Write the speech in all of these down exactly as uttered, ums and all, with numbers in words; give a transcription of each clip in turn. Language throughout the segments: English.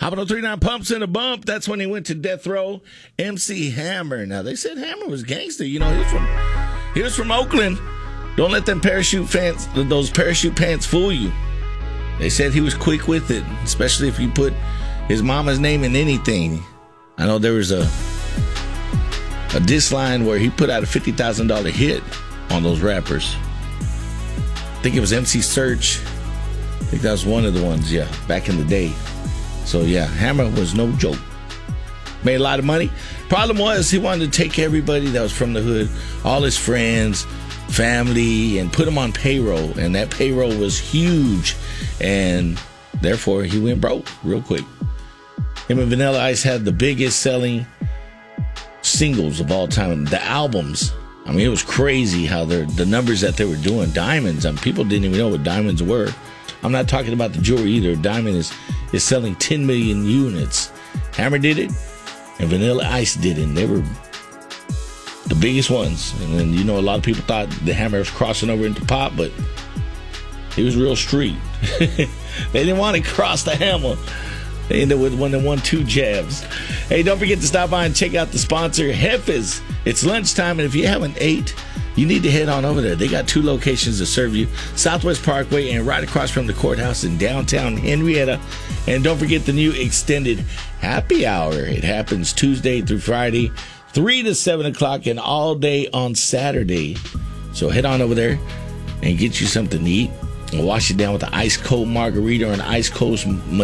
Hot one oh three point nine Pumps in a Bump. That's when he went to Death Row. M C Hammer. Now, they said Hammer was gangster. You know, he was from, he was from Oakland. Don't let them parachute fans, those parachute pants fool you. They said he was quick with it, especially if you put his mama's name in anything. I know there was a a diss line where he put out a fifty thousand dollars hit on those rappers. I think it was M C Search. I think that was one of the ones, yeah, back in the day. So, yeah, Hammer was no joke. Made a lot of money. Problem was he wanted to take everybody that was from the hood, all his friends, family, and put them on payroll. And that payroll was huge. And therefore, he went broke real quick. Him and Vanilla Ice had the biggest selling singles of all time. The albums. I mean, it was crazy how the numbers that they were doing. Diamonds. I mean, people didn't even know what diamonds were. I'm not talking about the jewelry either. Diamond is, is selling ten million units. Hammer did it, and Vanilla Ice did it. And they were the biggest ones. And then, you know, a lot of people thought the Hammer was crossing over into pop, but he was real street. They didn't want to cross the Hammer. They ended with one and one, two jabs. Hey, don't forget to stop by and check out the sponsor, Jefes. It's lunchtime, and if you haven't ate, you need to head on over there. They got two locations to serve you, Southwest Parkway and right across from the courthouse in downtown Henrietta. And don't forget the new extended happy hour. It happens Tuesday through Friday, three to seven o'clock, and all day on Saturday. So head on over there and get you something to eat. And wash it down with an ice cold margarita or an ice cold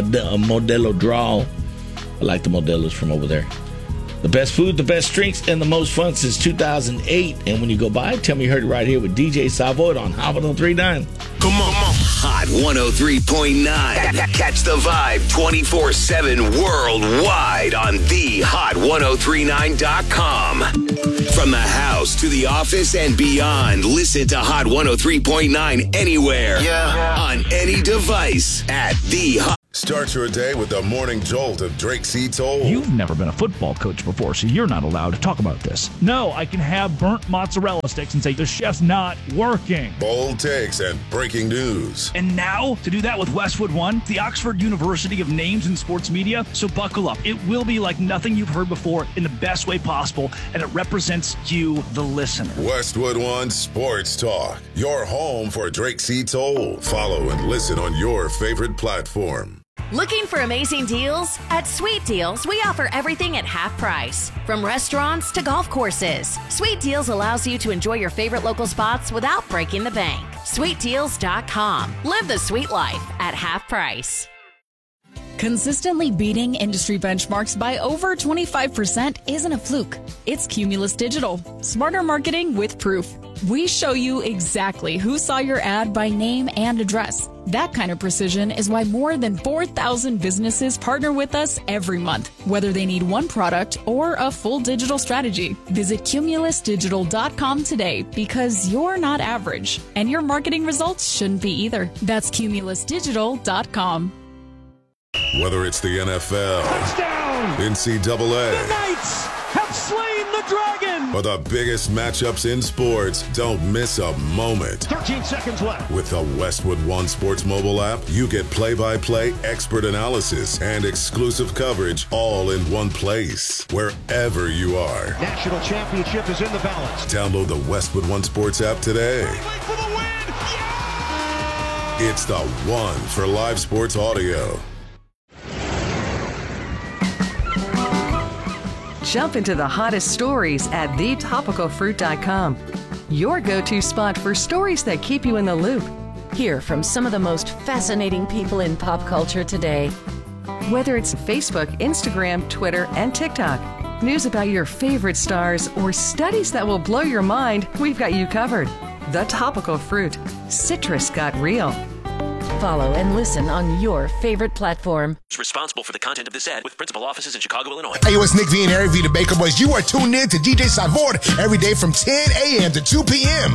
Modelo draw. I like the Modelos from over there. The best food, the best drinks, and the most fun since two thousand eight. And when you go by, tell me you heard it right here with D J Savoy on Hot one oh three point nine. Come on. Hot one oh three point nine. Catch the vibe twenty-four seven worldwide on the hot ten thirty-nine dot com. From the house to the office and beyond, listen to Hot one oh three point nine anywhere. Yeah. On any device at the Hot. Start your day with the morning jolt of Drake C. Toll. You've never been a football coach before, so you're not allowed to talk about this. No, I can have burnt mozzarella sticks and say the chef's not working. Bold takes and breaking news. And now, to do that with Westwood One, the Oxford University of Names in Sports Media. So buckle up. It will be like nothing you've heard before in the best way possible, and it represents you, the listener. Westwood One Sports Talk, your home for Drake C. Toll. Follow and listen on your favorite platform. Looking for amazing deals? At Sweet Deals, we offer everything at half price. From restaurants to golf courses, Sweet Deals allows you to enjoy your favorite local spots without breaking the bank. sweet deals dot com. Live the sweet life at half price. Consistently beating industry benchmarks by over twenty-five percent isn't a fluke. It's Cumulus Digital. Smarter marketing with proof. We show you exactly who saw your ad by name and address. That kind of precision is why more than four thousand businesses partner with us every month, whether they need one product or a full digital strategy. Visit cumulus digital dot com today because you're not average, and your marketing results shouldn't be either. That's cumulus digital dot com. Whether it's the N F L, touchdown, N C double A, the Knights have slain the dragon, or the biggest matchups in sports, don't miss a moment. thirteen seconds left. With the Westwood One Sports mobile app, you get play-by-play, expert analysis, and exclusive coverage all in one place, wherever you are. National championship is in the balance. Download the Westwood One Sports app today. For the win. Yeah! It's the one for live sports audio. Jump into the hottest stories at the topical fruit dot com. Your go-to spot for stories that keep you in the loop. Hear from some of the most fascinating people in pop culture today. Whether it's Facebook, Instagram, Twitter, and TikTok, news about your favorite stars, or studies that will blow your mind, we've got you covered. The Topical Fruit. Citrus got real. Follow and listen on your favorite platform. Responsible for the content of this ad with principal offices in Chicago, Illinois. Hey, it's Nick V and Harry V, the Baker Boys. You are tuned in to D J Savard every day from ten a.m. to two p.m.